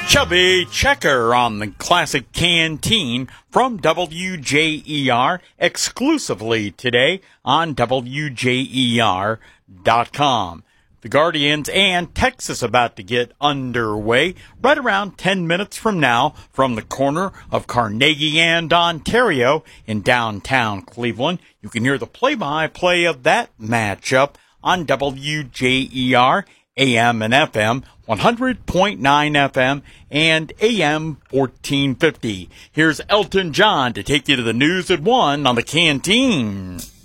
Chubby Checker on the Classic Canteen from WJER exclusively today on WJER.com. The Guardians and Texas about to get underway right around 10 minutes from now from the corner of Carnegie and Ontario in downtown Cleveland. You can hear the play-by-play of that matchup on WJER, AM and FM, 100.9 FM and AM 1450. Here's Elton John to take you to the news at 1 on the Canteen.